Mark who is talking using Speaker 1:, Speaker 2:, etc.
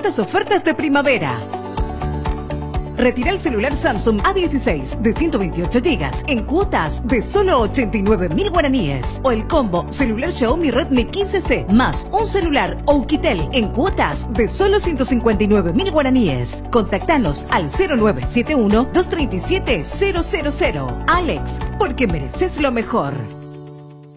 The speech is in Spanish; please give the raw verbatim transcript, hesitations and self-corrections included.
Speaker 1: estas ofertas de primavera. Retira el celular Samsung A dieciséis de ciento veintiocho gigas en cuotas de solo ochenta y nueve mil guaraníes. O el combo celular Xiaomi Redmi quince C más un celular Oukitel en cuotas de solo ciento cincuenta y nueve mil guaraníes. Contactanos al cero nueve siete uno, dos tres siete, cero cero cero. Alex, porque mereces lo mejor.